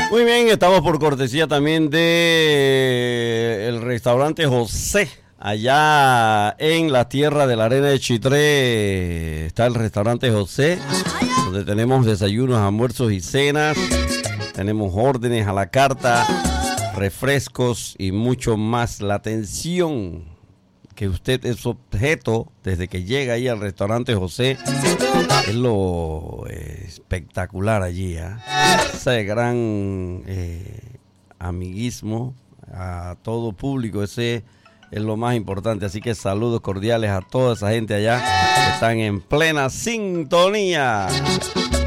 Muy bien, estamos por cortesía también de el restaurante José. Allá en la tierra de la arena de Chitré está el restaurante José, donde tenemos desayunos, almuerzos y cenas. Tenemos órdenes a la carta, refrescos y mucho más. La atención que usted es objeto desde que llega ahí al restaurante José es lo espectacular allí, ese gran amiguismo a todo público, ese es lo más importante. Así que saludos cordiales a toda esa gente allá que están en plena sintonía.